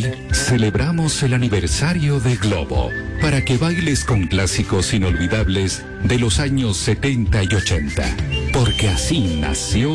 Hoy celebramos el aniversario de Globo para que bailes con clásicos inolvidables de los años 70 y 80, porque así nació